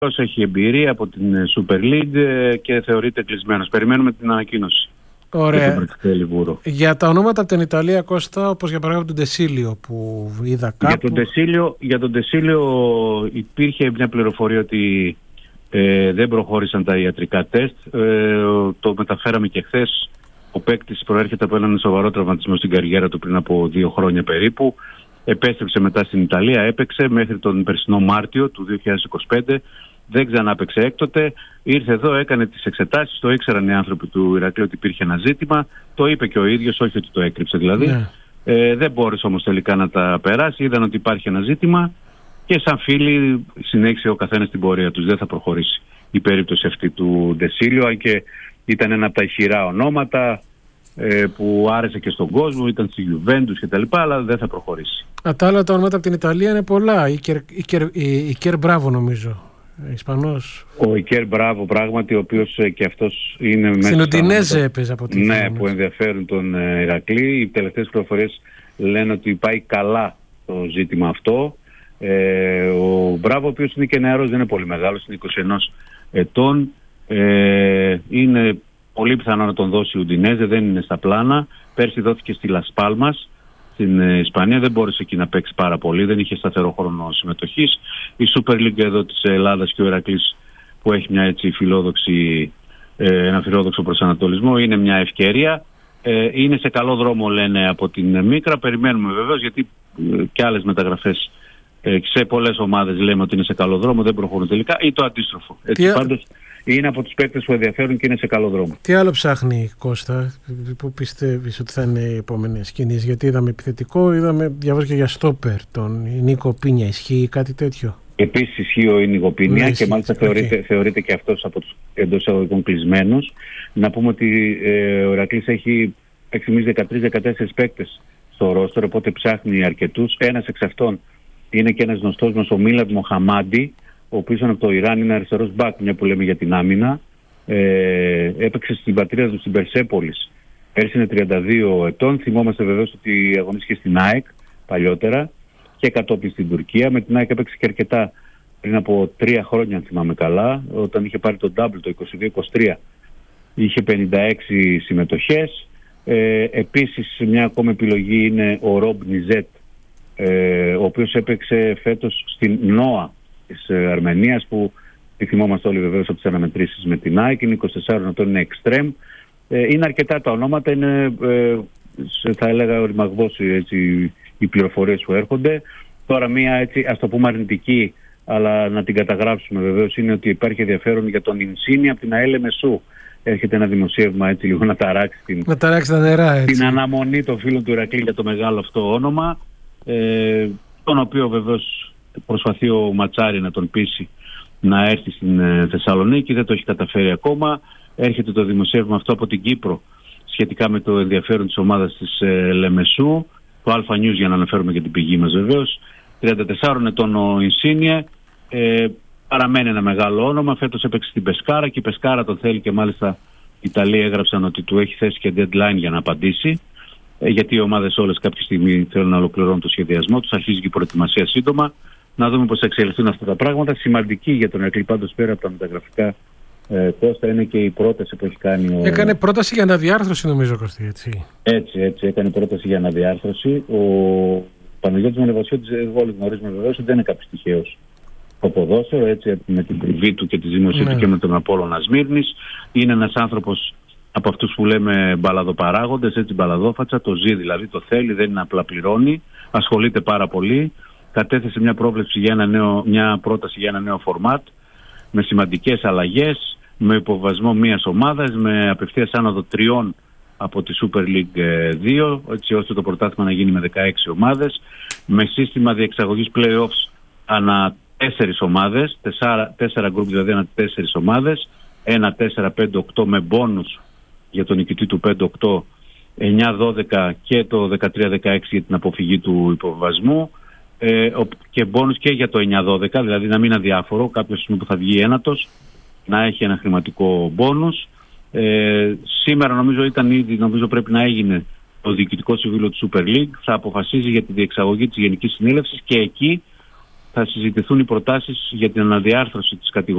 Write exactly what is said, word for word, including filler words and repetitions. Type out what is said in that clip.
Έχει εμπειρία από την Super League και θεωρείται κλεισμένος. Περιμένουμε την ανακοίνωση. Ωραία. Για τα ονόματα από την Ιταλία, Κώστα, όπως για παράδειγμα τον Τεσίλιο που είδα κάπου. Για τον Τεσίλιο, για τον Τεσίλιο υπήρχε μια πληροφορία ότι ε, δεν προχώρησαν τα ιατρικά τεστ. Ε, το μεταφέραμε και χθες. Ο παίκτης προέρχεται από έναν σοβαρό τραυματισμό στην καριέρα του πριν από δύο χρόνια περίπου. Επέστρεψε μετά στην Ιταλία, έπαιξε μέχρι τον περσινό Μάρτιο του δύο χιλιάδες είκοσι πέντε. Δεν ξανά έπαιξε έκτοτε. Ήρθε εδώ, έκανε τις εξετάσεις. Το ήξεραν οι άνθρωποι του Ηρακλείου ότι υπήρχε ένα ζήτημα. Το είπε και ο ίδιος, όχι ότι το έκρυψε δηλαδή. Ναι. Ε, δεν μπόρεσε όμως τελικά να τα περάσει. Είδαν ότι υπάρχει ένα ζήτημα και σαν φίλοι συνέχισε ο καθένας την πορεία τους. Δεν θα προχωρήσει η περίπτωση αυτή του Ντεσίλιο, αν και ήταν ένα από τα ισχυρά ονόματα ε, που άρεσε και στον κόσμο, ήταν στη Juventus και τα λοιπά, αλλά δεν θα προχωρήσει. Α, τα άλλα τα ονόματα από την Ιταλία είναι πολλά. Η Κερ Μπράβο νομίζω. Ισπανός. Ο Ικέρ Μπράβο, πράγματι, ο οποίος και αυτός είναι μέσα. Στην Ουντινέζε έπαιζε από την. Ναι, που ενδιαφέρουν τον Ηρακλή. Οι τελευταίες πληροφορίες λένε ότι πάει καλά το ζήτημα αυτό. Ε, ο Μπράβο, ο οποίος είναι και νεαρός, δεν είναι πολύ μεγάλος, είναι είκοσι ένα ετών. Ε, είναι πολύ πιθανό να τον δώσει η Ουντινέζε, δεν είναι στα πλάνα. Πέρσι δόθηκε στη Λας Πάλμας στην Ισπανία, δεν μπόρεσε εκεί να παίξει πάρα πολύ, δεν είχε σταθερό χρόνο συμμετοχής. Η Super League εδώ της Ελλάδας και ο Ηρακλής, που έχει μια έτσι φιλόδοξη, ε, ένα φιλόδοξο προσανατολισμό, είναι μια ευκαιρία. Ε, είναι σε καλό δρόμο, λένε, από την Μίκρα. Περιμένουμε βεβαίως, γιατί ε, και άλλες μεταγραφές ε, σε πολλές ομάδες λέμε ότι είναι σε καλό δρόμο, δεν προχωρούν τελικά, ή το αντίστροφο. Έτσι, Τι... πάντως είναι από τους παίκτες που ενδιαφέρουν και είναι σε καλό δρόμο. Τι άλλο ψάχνει, Κώστα, που πιστεύεις ότι θα είναι οι επόμενες κινήσεις? Γιατί είδαμε επιθετικό, είδαμε, διαβάζω και για στόπερ τον Νίκο Πίνια. Ισχύει κάτι τέτοιο? Επίσης ισχύει ο Νίκο Πίνια, ναι, και μάλιστα okay. θεωρείται, θεωρείται και αυτός από τους εντός εισαγωγικών κλεισμένους. Να πούμε ότι ε, ο Ηρακλής έχει εξημίσει δεκατρείς δεκατέσσερις παίκτες στο ρόστορ, οπότε ψάχνει αρκετούς. Ένας εξ αυτών είναι και ένας γνωστός μας, ο Μίλαντ Μοχαμάντι, ο οποίος είναι από το Ιράν, είναι αριστερός μπακ, μια που λέμε για την άμυνα. Ε, έπαιξε στην πατρίδα του στην Περσέπολης. Πέρσι είναι τριάντα δύο ετών. Θυμόμαστε βεβαίως ότι αγωνίστηκε στην ΑΕΚ παλιότερα και κατόπιν στην Τουρκία. Με την ΑΕΚ έπαιξε και αρκετά πριν από τρία χρόνια, αν θυμάμαι καλά, όταν είχε πάρει το double το είκοσι δύο είκοσι τρία. Είχε πενήντα έξι συμμετοχές. Ε, επίσης μια ακόμα επιλογή είναι ο Ρομπ Νιζέτ, ε, ο οποίος έπαιξε φέτος στην ΝΟΑ της Αρμενίας, που θυμόμαστε όλοι βεβαίως από τις αναμετρήσεις με την ΑΕΚ. Είναι είκοσι τεσσάρων ετών, είναι extreme. Ε, είναι αρκετά τα ονόματα, είναι ε, θα έλεγα οριμαγδός έτσι, οι πληροφορίες που έρχονται. Τώρα μία έτσι, ας το πούμε αρνητική, αλλά να την καταγράψουμε βεβαίως, είναι ότι υπάρχει ενδιαφέρον για τον Ινσίνη από την ΑΕΛ Μεσού. Έρχεται ένα δημοσίευμα έτσι λίγο να ταράξει την, να ταράξει τα νερά, έτσι. την αναμονή των φίλων του Ηρακλή για το μεγάλο αυτό όνομα, ε, τον οποίο βεβαίως προσπαθεί ο Ματσάρη να τον πείσει να έρθει στην ε, Θεσσαλονίκη, δεν το έχει καταφέρει ακόμα. Έρχεται το δημοσίευμα αυτό από την Κύπρο σχετικά με το ενδιαφέρον της ομάδας της ε, Λεμεσού, το Alpha News, για να αναφέρουμε και την πηγή μας βεβαίως. τριάντα τεσσάρων ετών ο Ινσίνιε, ε, παραμένει ένα μεγάλο όνομα. Φέτος έπαιξε στην Πεσκάρα και η Πεσκάρα τον θέλει, και μάλιστα οι Ιταλοί έγραψαν ότι του έχει θέσει και deadline για να απαντήσει, ε, γιατί οι ομάδες όλες κάποια στιγμή θέλουν να ολοκληρώνουν το σχεδιασμό τους. Αρχίζει και η προετοιμασία σύντομα. Να δούμε πώς θα εξελιχθούν αυτά τα πράγματα. Σημαντική για τον Ηρακλή πάντως, πέρα από τα μεταγραφικά, ε, Κώστα, είναι και η πρόταση που έχει κάνει ο... Έκανε πρόταση για αναδιάρθρωση, νομίζω, Κωστή, έτσι. Έτσι, έτσι, έκανε πρόταση για αναδιάρθρωση. Ο Παναγιώτης Μανεβασιώτης, όλοι γνωρίζουμε βεβαίως ότι δεν είναι κάποιος τυχαίος στο ποδόσφαιρο, έτσι, με την τριβή του και τη ζήμωση του και με τον Απόλλωνα Σμύρνης. Είναι ένας άνθρωπος από αυτούς που λέμε μπαλαδοπαράγοντες, έτσι, μπαλαδόφατσα, το ζει δηλαδή, το θέλει, δεν είναι απλά πληρώνει, ασχολείται πάρα πολύ. Κατέθεσε μια πρόβλεψη για ένα νέο, μια πρόταση για ένα νέο φορμάτ με σημαντικές αλλαγές, με υποβασμό μιας ομάδας, με απευθείας άνοδο τριών από τη Super League δύο, έτσι ώστε το πρωτάθλημα να γίνει με δεκαέξι ομάδες, με σύστημα διεξαγωγής play-offs ανά τέσσερις ομάδες, τέσσερα, τέσσερα γκρουπ δηλαδή ανά τέσσερις ομάδες, ένα τέσσερα πέντε οκτώ με μπόνους για τον νικητή του πέντε οκτώ, εννιά δώδεκα και το δεκατρία δεκαέξι για την αποφυγή του υποβασμού, ε, και μπόνους και για το εννιά δώδεκα, δηλαδή να μην είναι αδιάφορο, κάποιο σημείο που θα βγει ένατος να έχει ένα χρηματικό μπόνους. Ε, σήμερα νομίζω ήταν ήδη, νομίζω πρέπει να έγινε το Διοικητικό Συμβούλιο του Super League, θα αποφασίζει για τη διεξαγωγή της Γενικής Συνέλευσης και εκεί θα συζητηθούν οι προτάσεις για την αναδιάρθρωση της κατηγορίας